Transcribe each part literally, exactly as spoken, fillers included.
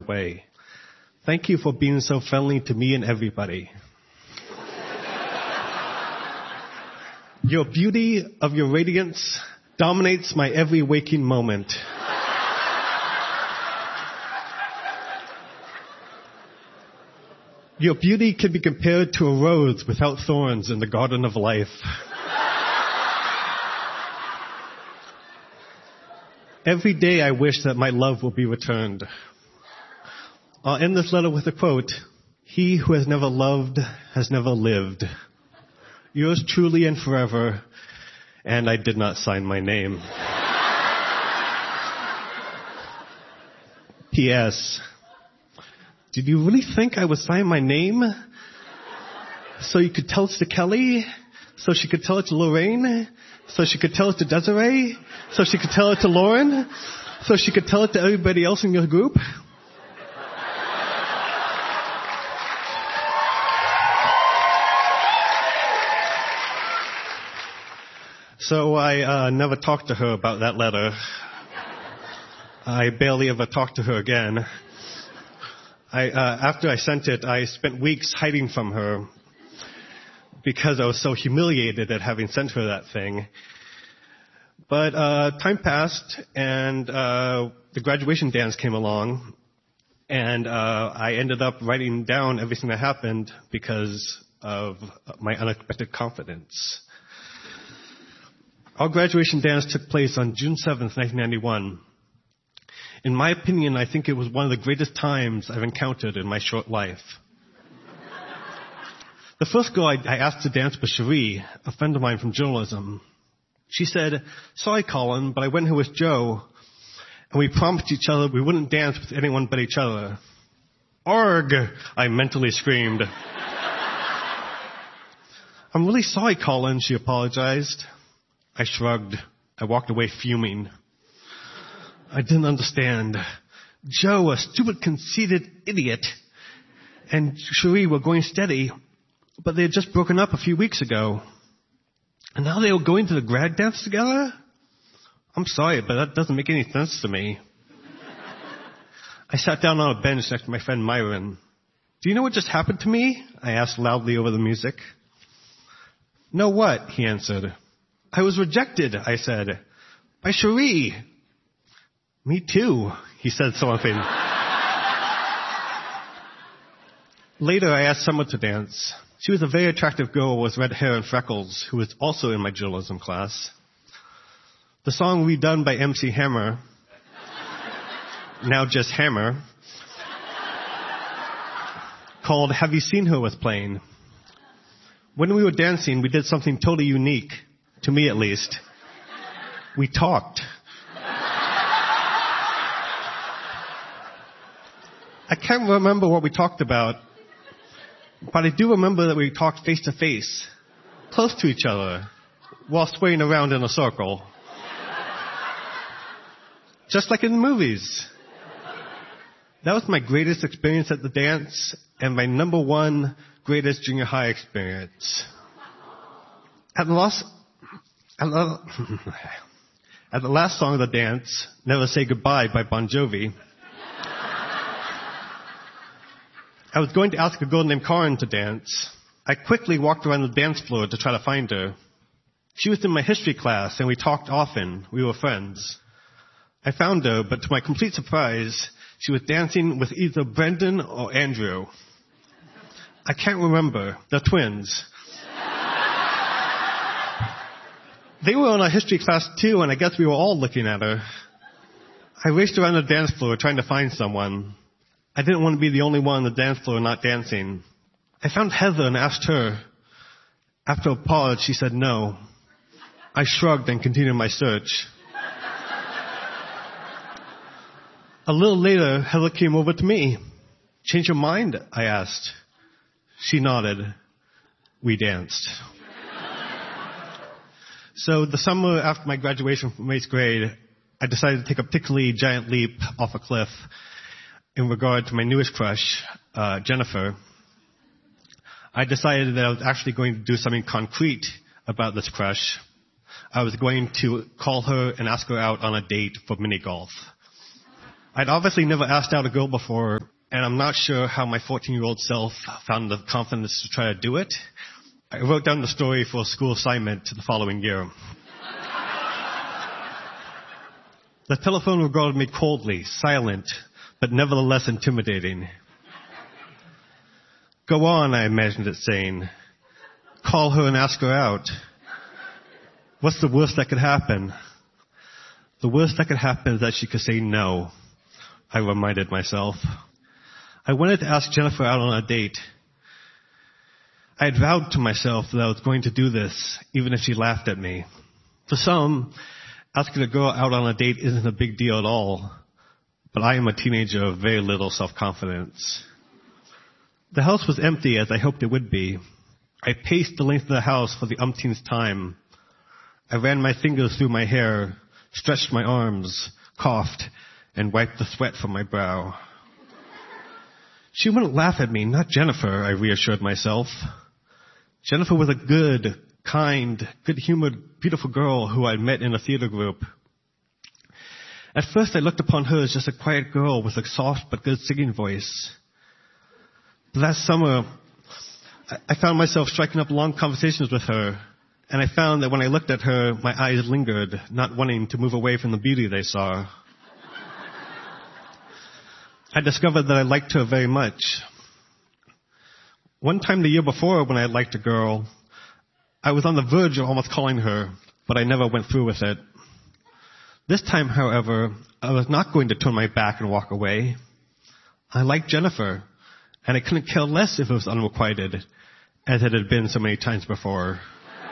way. Thank you for being so friendly to me and everybody. Your beauty of your radiance dominates my every waking moment. Your beauty can be compared to a rose without thorns in the garden of life. Every day I wish that my love will be returned. I'll end this letter with a quote. He who has never loved has never lived. Yours truly and forever, and I did not sign my name. P S Did you really think I would sign my name? So you could tell it to Kelly? So she could tell it to Lorraine? So she could tell it to Desiree? So she could tell it to Lauren? So she could tell it to everybody else in your group? So I uh, never talked to her about that letter. I barely ever talked to her again. I, uh, after I sent it, I spent weeks hiding from her because I was so humiliated at having sent her that thing. But uh, time passed, and uh, the graduation dance came along, and uh, I ended up writing down everything that happened because of my unexpected confidence. Our graduation dance took place on June seventh, nineteen ninety-one. In my opinion, I think it was one of the greatest times I've encountered in my short life. The first girl I, I asked to dance was Cherie, a friend of mine from journalism. She said, "Sorry, Colin, but I went here with Joe, and we promised each other we wouldn't dance with anyone but each other." "Arg!" I mentally screamed. "I'm really sorry, Colin," she apologized. I shrugged. I walked away fuming. I didn't understand. Joe, a stupid, conceited idiot, and Cherie were going steady, but they had just broken up a few weeks ago. And now they were going to the grad dance together? I'm sorry, but that doesn't make any sense to me. I sat down on a bench next to my friend Myron. "Do you know what just happened to me?" I asked loudly over the music. "No what?" he answered. "I was rejected," I said. "By Cherie." "Me too," he said something. Later, I asked Summer to dance. She was a very attractive girl with red hair and freckles who was also in my journalism class. The song redone by M C Hammer, now just Hammer, called "Have You Seen Her?" was playing. When we were dancing, we did something totally unique, to me at least. We talked. I can't remember what we talked about, but I do remember that we talked face to face, close to each other, while swaying around in a circle. Just like in the movies. That was my greatest experience at the dance, and my number one greatest junior high experience. At the last, at the, at the last song of the dance, "Never Say Goodbye" by Bon Jovi, I was going to ask a girl named Karen to dance. I quickly walked around the dance floor to try to find her. She was in my history class, and we talked often. We were friends. I found her, but to my complete surprise, she was dancing with either Brendan or Andrew. I can't remember. They're twins. They were in our history class too, and I guess we were all looking at her. I raced around the dance floor trying to find someone. I didn't want to be the only one on the dance floor not dancing. I found Heather and asked her. After a pause, she said no. I shrugged and continued my search. A little later, Heather came over to me. "Change your mind?" I asked. She nodded. We danced. So the summer after my graduation from eighth grade, I decided to take a particularly giant leap off a cliff in regard to my newest crush, uh, Jennifer. I decided that I was actually going to do something concrete about this crush. I was going to call her and ask her out on a date for mini golf. I'd obviously never asked out a girl before, and I'm not sure how my fourteen-year-old self found the confidence to try to do it. I wrote down the story for a school assignment the following year. The telephone regarded me coldly, silent, but nevertheless intimidating. Go on, I imagined it saying. Call her and ask her out. What's the worst that could happen? The worst that could happen is that she could say no, I reminded myself. I wanted to ask Jennifer out on a date. I had vowed to myself that I was going to do this, even if she laughed at me. For some, asking a girl out on a date isn't a big deal at all, but I am a teenager of very little self-confidence. The house was empty, as I hoped it would be. I paced the length of the house for the umpteenth time. I ran my fingers through my hair, stretched my arms, coughed, and wiped the sweat from my brow. She wouldn't laugh at me, not Jennifer, I reassured myself. Jennifer was a good, kind, good-humored, beautiful girl who I'd met in a theater group. At first I looked upon her as just a quiet girl with a soft but good singing voice. But that summer, I found myself striking up long conversations with her, and I found that when I looked at her, my eyes lingered, not wanting to move away from the beauty they saw. I discovered that I liked her very much. One time the year before, when I liked a girl, I was on the verge of almost calling her, but I never went through with it. This time, however, I was not going to turn my back and walk away. I liked Jennifer, and I couldn't care less if it was unrequited, as it had been so many times before.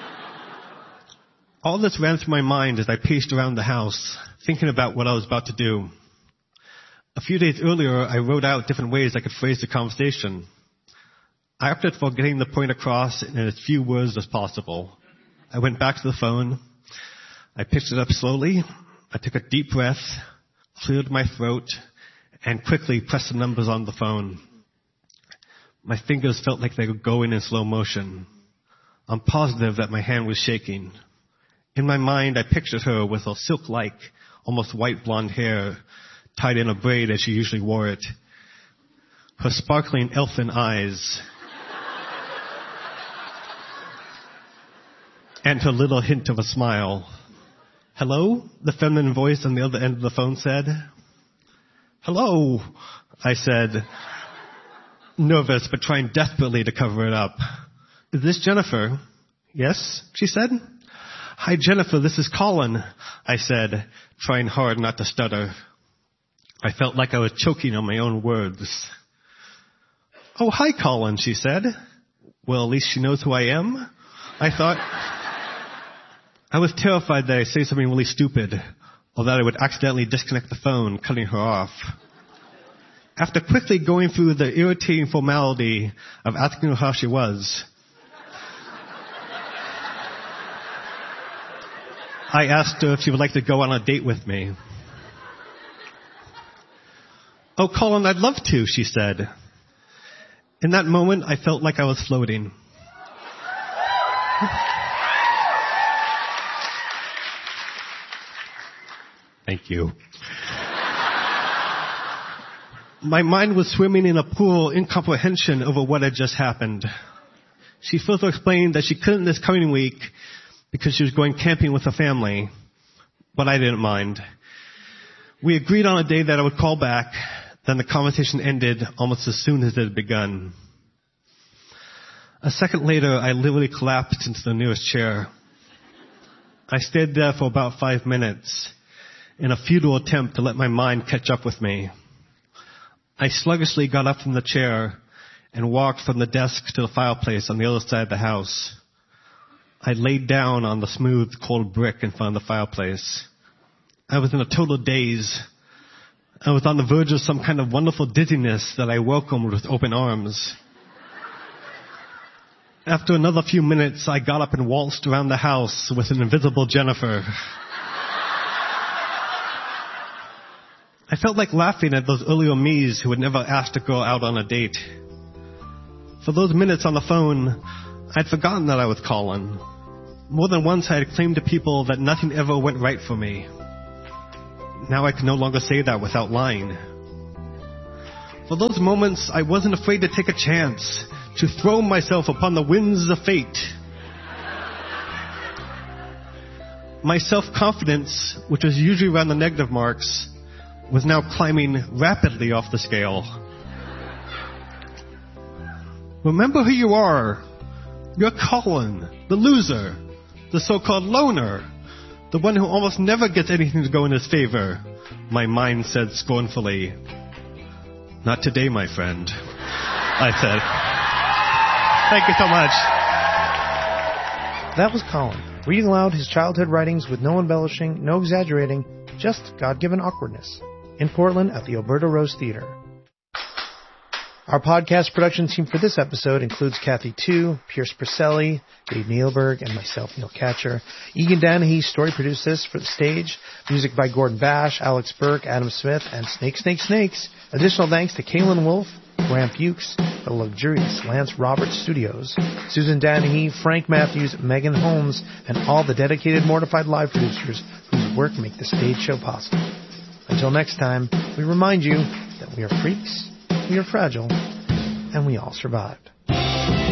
All this ran through my mind as I paced around the house, thinking about what I was about to do. A few days earlier, I wrote out different ways I could phrase the conversation. I opted for getting the point across in as few words as possible. I went back to the phone. I picked it up slowly. I took a deep breath, cleared my throat, and quickly pressed the numbers on the phone. My fingers felt like they were going in slow motion. I'm positive that my hand was shaking. In my mind, I pictured her with a silk-like, almost white blonde hair tied in a braid as she usually wore it. Her sparkling elfin eyes. And her little hint of a smile. Hello? The feminine voice on the other end of the phone said. Hello, I said, nervous but trying desperately to cover it up. Is this Jennifer? Yes, she said. Hi, Jennifer, this is Colin, I said, trying hard not to stutter. I felt like I was choking on my own words. Oh, hi, Colin, she said. Well, at least she knows who I am, I thought. I was terrified that I'd say something really stupid, or that I would accidentally disconnect the phone, cutting her off. After quickly going through the irritating formality of asking her how she was, I asked her if she would like to go on a date with me. Oh, Colin, I'd love to, she said. In that moment, I felt like I was floating. Thank you. My mind was swimming in a pool of incomprehension over what had just happened. She further explained that she couldn't this coming week because she was going camping with her family, but I didn't mind. We agreed on a day that I would call back, then the conversation ended almost as soon as it had begun. A second later, I literally collapsed into the nearest chair. I stayed there for about five minutes in a futile attempt to let my mind catch up with me. I sluggishly got up from the chair and walked from the desk to the fireplace on the other side of the house. I laid down on the smooth, cold brick in front of the fireplace. I was in a total daze. I was on the verge of some kind of wonderful dizziness that I welcomed with open arms. After another few minutes, I got up and waltzed around the house with an invisible Jennifer. I felt like laughing at those earlier me's who had never asked a girl out on a date. For those minutes on the phone, I'd forgotten that I was Colin. More than once I had claimed to people that nothing ever went right for me. Now I can no longer say that without lying. For those moments, I wasn't afraid to take a chance, to throw myself upon the winds of fate. My self-confidence, which was usually around the negative marks, was now climbing rapidly off the scale. Remember who you are. You're Colin, the loser, the so-called loner, the one who almost never gets anything to go in his favor, my mind said scornfully. Not today, my friend, I said. Thank you so much. That was Colin, reading aloud his childhood writings with no embellishing, no exaggerating, just God-given awkwardness, in Portland at the Alberta Rose Theatre. Our podcast production team for this episode includes Kathy Tu, Pierce Perselli, Dave Neilberg, and myself, Neil Katcher. Egan Danahy story produced this for the stage. Music by Gordon Bash, Alex Burke, Adam Smith, and Snake, Snake, Snakes. Additional thanks to Kaylin Wolfe, Graham Fuchs, the luxurious Lance Roberts Studios, Susan Danahy, Frank Matthews, Megan Holmes, and all the dedicated Mortified Live producers whose work make the stage show possible. Until next time, we remind you that we are freaks, we are fragile, and we all survived.